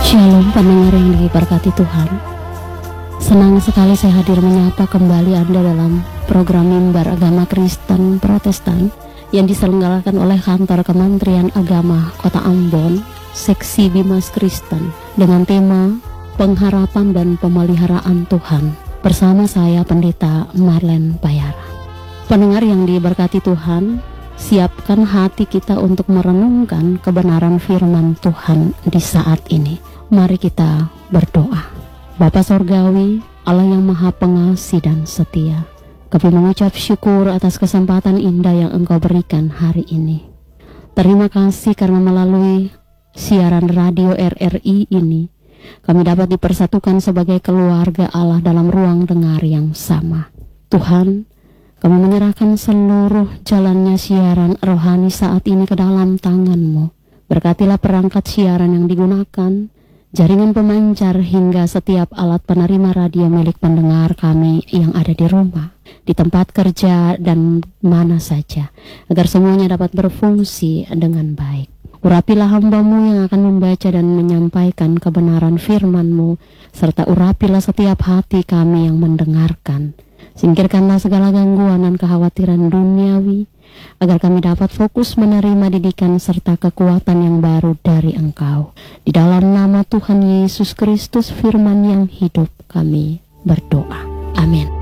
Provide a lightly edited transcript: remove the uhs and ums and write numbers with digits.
Shalom pendengar yang diberkati Tuhan. Senang sekali saya hadir menyapa kembali Anda dalam program Mimbar Agama Kristen Protestan yang diselenggarakan oleh Kantor Kementerian Agama Kota Ambon, Seksi Bimas Kristen, dengan tema Pengharapan dan Pemeliharaan Tuhan, bersama saya Pendeta Marlen Payara. Pendengar yang diberkati Tuhan, siapkan hati kita untuk merenungkan kebenaran firman Tuhan di saat ini. Mari kita berdoa. Bapa Sorgawi, Allah yang Maha Pengasih dan Setia, kami mengucap syukur atas kesempatan indah yang Engkau berikan hari ini. Terima kasih karena melalui siaran radio RRI ini, kami dapat dipersatukan sebagai keluarga Allah dalam ruang dengar yang sama. Tuhan, kami menyerahkan seluruh jalannya siaran rohani saat ini ke dalam tangan-Mu. Berkatilah perangkat siaran yang digunakan, jaringan pemancar hingga setiap alat penerima radio milik pendengar kami yang ada di rumah, di tempat kerja dan mana saja, agar semuanya dapat berfungsi dengan baik. Urapilah hamba-Mu yang akan membaca dan menyampaikan kebenaran firman-Mu, serta urapilah setiap hati kami yang mendengarkan. Singkirkanlah segala gangguan dan kekhawatiran duniawi, agar kami dapat fokus menerima didikan serta kekuatan yang baru dari Engkau. Di dalam nama Tuhan Yesus Kristus, firman yang hidup, kami berdoa. Amin.